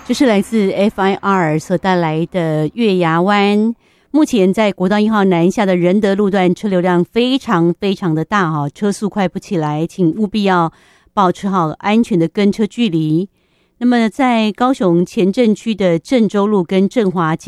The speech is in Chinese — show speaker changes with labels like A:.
A: 这是来自 FIR 所带来的月牙湾。目前在国道1号南下的仁德路段车流量非常非常的大哈，车速快不起来，请务必要保持好安全的跟车距离。那么在高雄前镇区的郑州路跟振华